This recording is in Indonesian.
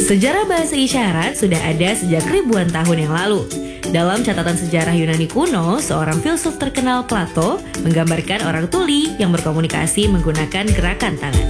Sejarah bahasa isyarat sudah ada sejak ribuan tahun yang lalu. Dalam catatan sejarah Yunani kuno, seorang filsuf terkenal Plato menggambarkan orang tuli yang berkomunikasi menggunakan gerakan tangan.